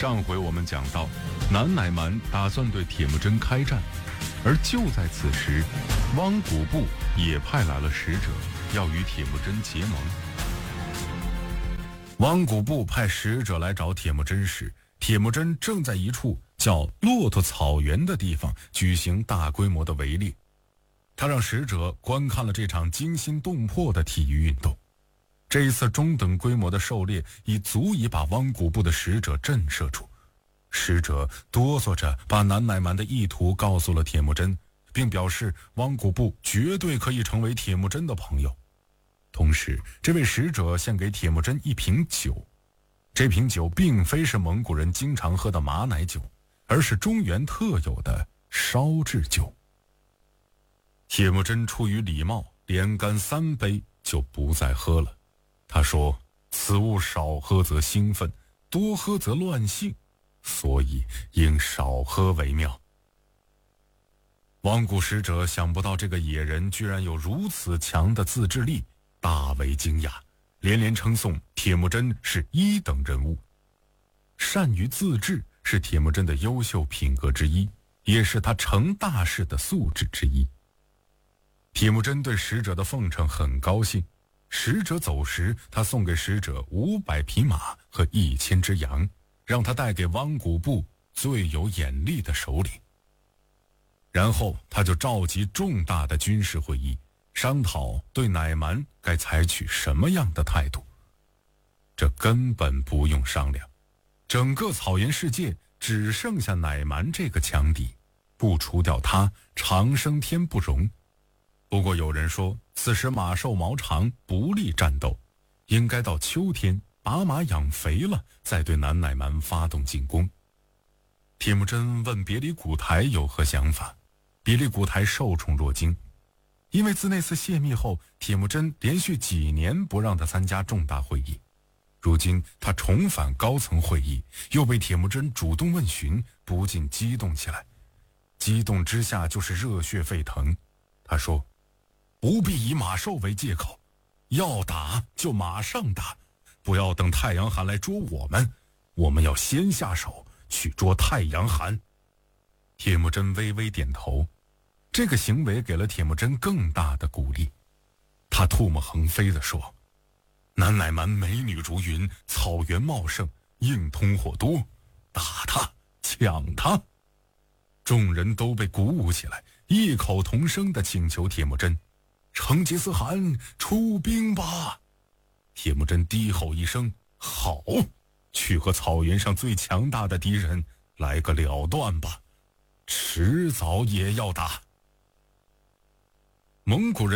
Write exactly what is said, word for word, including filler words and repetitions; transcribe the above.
上回我们讲到，南乃蛮打算对铁木真开战，而就在此时，汪古部也派来了使者，要与铁木真结盟。汪古部派使者来找铁木真时，铁木真正在一处叫骆驼草原的地方举行大规模的围猎。他让使者观看了这场惊心动魄的体育运动。这一次中等规模的狩猎已足以把汪古部的使者震慑住。使者哆嗦着把南乃蛮的意图告诉了铁木真，并表示汪古部绝对可以成为铁木真的朋友。同时，这位使者献给铁木真一瓶酒，这瓶酒并非是蒙古人经常喝的马奶酒，而是中原特有的烧制酒。铁木真出于礼貌，连干三杯就不再喝了。他说，此物少喝则兴奋，多喝则乱性，所以应少喝为妙。汪古使者想不到这个野人居然有如此强的自制力，大为惊讶，连连称颂铁木真是一等人物。善于自制是铁木真的优秀品格之一，也是他成大事的素质之一。铁木真对使者的奉承很高兴，使者走时，他送给使者五百匹马和一千只羊，让他带给汪古部最有眼力的首领。然后他就召集重大的军事会议，商讨对乃蛮该采取什么样的态度。这根本不用商量，整个草原世界只剩下乃蛮这个强敌，不除掉他，长生天不容。不过有人说，此时马瘦毛长，不利战斗，应该到秋天把马养肥了，再对南乃蛮发动进攻。铁木真问别里古台有何想法，别里古台受宠若惊，因为自那次泄密后，铁木真连续几年不让他参加重大会议，如今他重返高层会议，又被铁木真主动问询，不禁激动起来。激动之下就是热血沸腾。他说，不必以马瘦为借口，要打就马上打，不要等太阳寒来捉我们，我们要先下手去捉太阳寒。铁木真微微点头，这个行为给了铁木真更大的鼓励。他唾沫横飞地说，南乃蛮美女如云，草原茂盛，硬通货多，打他，抢他。众人都被鼓舞起来，异口同声地请求铁木真，成吉思汗出兵吧。铁木真低吼一声，好，去和草原上最强大的敌人来个了断吧，迟早也要打。蒙古人